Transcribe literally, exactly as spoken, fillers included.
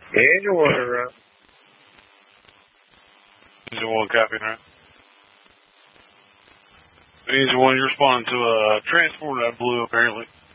Angel one, right? Angel one, copy, right? Angel one, you're responding to a transport that blew, apparently.